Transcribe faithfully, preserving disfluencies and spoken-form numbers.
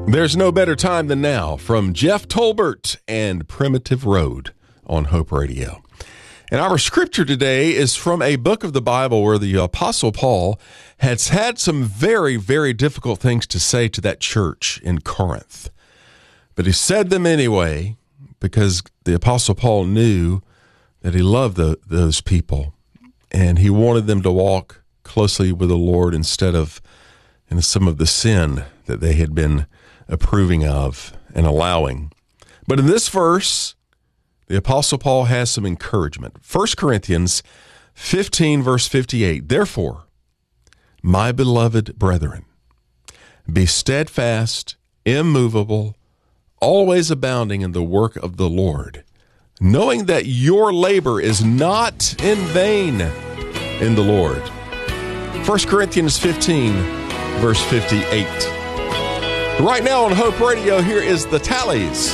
There's no better time than now from Jeff Tolbert and Primitive Road on Hope Radio. And our scripture today is from a book of the Bible where the Apostle Paul has had some very, very difficult things to say to that church in Corinth. But he said them anyway because the Apostle Paul knew that he loved the, those people and he wanted them to walk closely with the Lord instead of in some of the sin that they had been approving of and allowing. But in this verse, the Apostle Paul has some encouragement. First Corinthians fifteen, verse fifty-eight, "Therefore, my beloved brethren, be steadfast, immovable, always abounding in the work of the Lord, knowing that your labor is not in vain in the Lord." First Corinthians fifteen, verse fifty-eight. Right now on Hope Radio, here is the Tallies.